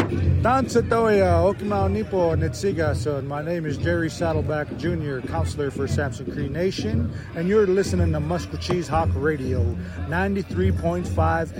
Dansa Toya, Okimau Nipo, Nitsigason. My name is Jerry Saddleback Jr., counselor for Samson Cree Nation, and you're listening to Musquecheese Hawk Radio, 93.5